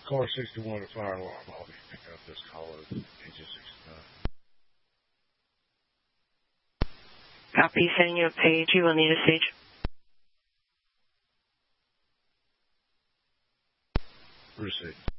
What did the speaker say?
Car 61 at Fire Alarm. I'll be picking up this call at Agent 69. Copy, sending you a page. You will need a stage. Received.